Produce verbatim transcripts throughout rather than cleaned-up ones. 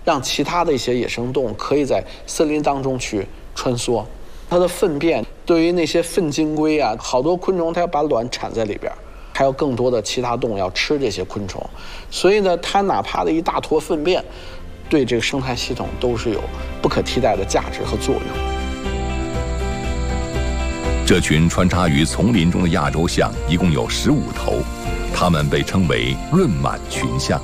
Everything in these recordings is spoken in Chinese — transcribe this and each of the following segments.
让其他的一些野生动物可以在森林当中去穿梭。它的粪便对于那些粪金龟啊，好多昆虫它要把卵产在里边，还有更多的其他动物要吃这些昆虫，所以呢，它哪怕的一大坨粪便，对这个生态系统都是有不可替代的价值和作用。 这群穿插于丛林中的亚洲象一共有十五头，它们被称为润满群象。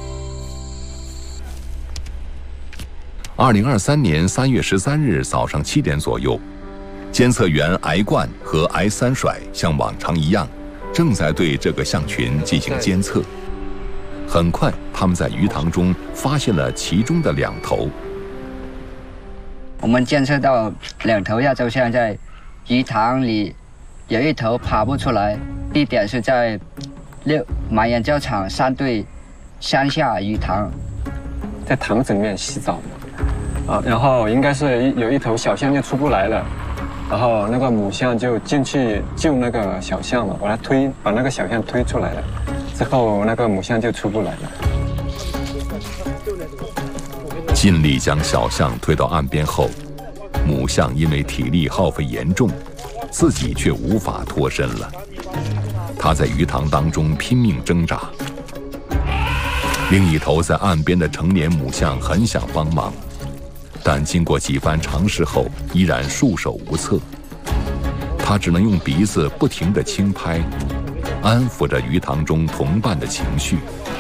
二零二三年三月十三日早上七点左右，监测员癌冠和癌三甩像往常一样，正在对这个象群进行监测。很快，他们在鱼塘中发现了其中的两头。 我们监测到两头亚洲象在鱼塘里，有一头爬不出来，地点是在六马岩教场山对山下鱼塘， 在塘子里面洗澡啊，然后应该是有一头小象就出不来了，然后那个母象就进去救那个小象了，把它推，把那个小象推出来了，之后那个母象就出不来了。 尽力将小象推到岸边后，母象因为体力耗费严重，自己却无法脱身了。它在鱼塘当中拼命挣扎。另一头在岸边的成年母象很想帮忙，但经过几番尝试后，依然束手无策。它只能用鼻子不停地轻拍，安抚着鱼塘中同伴的情绪。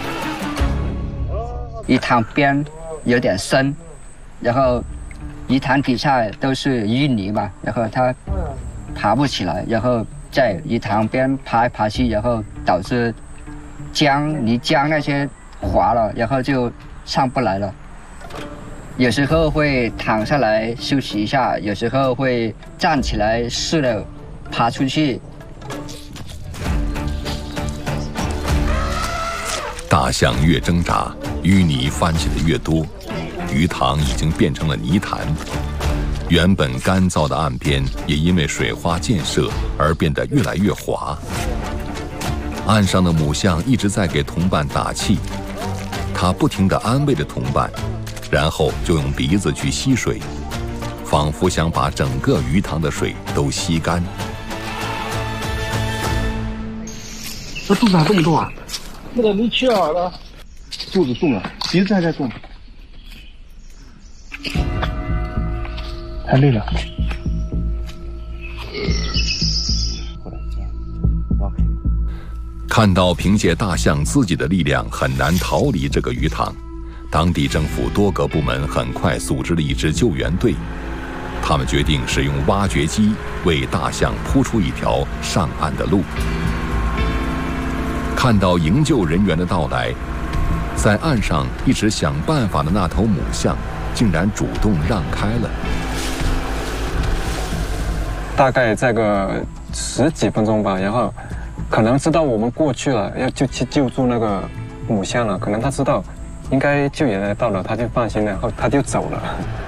鱼塘边有点深，然后鱼塘底下都是淤泥嘛，然后它爬不起来，然后在鱼塘边爬来爬去，然后导致浆泥浆那些滑了，然后就上不来了。有时候会躺下来休息一下，有时候会站起来试着爬出去。 大象越挣扎，淤泥翻起的越多，鱼塘已经变成了泥潭。原本干燥的岸边也因为水花溅射而变得越来越滑。岸上的母象一直在给同伴打气，它不停地安慰着同伴，然后就用鼻子去吸水，仿佛想把整个鱼塘的水都吸干。 这肚子还动不动啊？ 有点力气啊，了。 肚子动了，鼻子还在动。太累了。 看到凭借大象自己的力量很难逃离这个鱼塘，当地政府多个部门很快组织了一支救援队。他们决定使用挖掘机为大象铺出一条上岸的路。看到营救人员的到来，在岸上一直想办法的那头母象竟然主动让开了。 大概再个十几分钟吧，然后可能知道我们过去了，要就去救助那个母象了。可能他知道应该救援来到了，他就放心了，然后他就走了。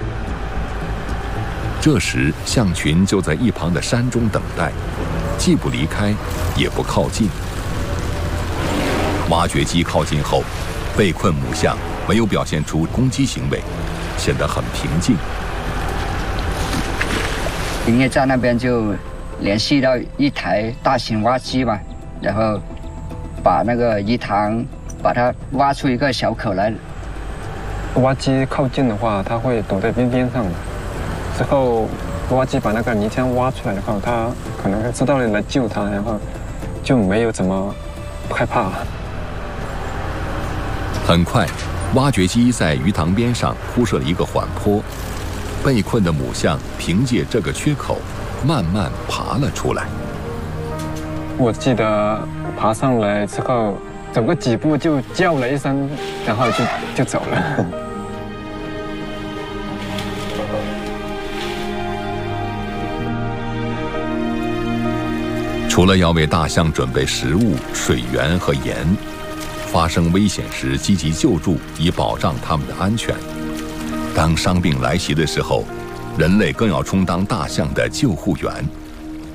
这时，象群就在一旁的山中等待，既不离开，也不靠近。挖掘机靠近后，被困母象没有表现出攻击行为，显得很平静。 营业站那边就联系到一台大型挖机嘛，然后把那个鱼塘把它挖出一个小口来。 挖机靠近的话，它会躲在边边上的。之后挖机把那个泥浆挖出来的话，它可能知道了来救它，然后就没有怎么害怕。 很快，挖掘机在鱼塘边上铺设了一个缓坡，被困的母象凭借这个缺口，慢慢爬了出来。 我记得爬上来之后，走个几步就叫了一声，然后就就走了。 除了要为大象准备食物、水源和盐，发生危险时积极救助，以保障它们的安全。当伤病来袭的时候，人类更要充当大象的救护员。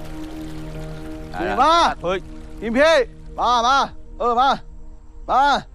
一万，平平，八万，二万，八万。